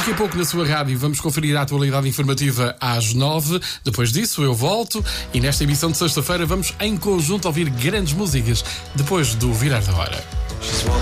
Daqui a pouco na sua rádio vamos conferir a atualidade informativa às 9. Depois disso eu volto e nesta emissão de sexta-feira vamos em conjunto ouvir grandes músicas depois do virar da hora.